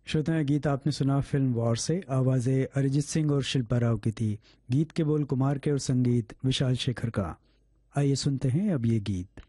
श्रोताएं, गीत आपने सुना फिल्म वॉर से। आवाजें अरिजीत सिंह और शिल्पा राव की थी। गीत के बोल कुमार के और संगीत विशाल शेखर का। आइए सुनते हैं अब ये गीत।